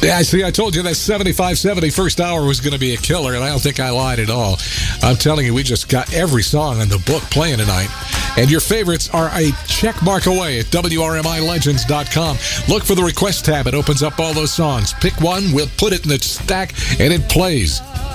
Yeah, see, I told you that 75-70 first hour was going to be a killer, and I don't think I lied at all. I'm telling you, we just got every song in the book playing tonight. And your favorites are a check mark away at WRMILegends.com. Look for the request tab. It opens up all those songs. Pick one, we'll put it in the stack, and it plays.